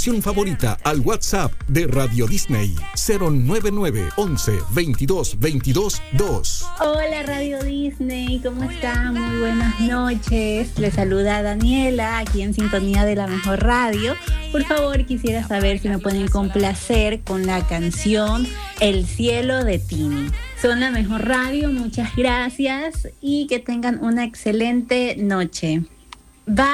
favorita al WhatsApp de Radio Disney 099 11 22 22 2. Hola Radio Disney, ¿cómo están? Muy buenas noches. Les saluda Daniela, aquí en sintonía de La Mejor Radio. Por favor, quisiera saber si me pueden complacer con la canción El Cielo de Tini. Son La Mejor Radio, muchas gracias y que tengan una excelente noche. Bye.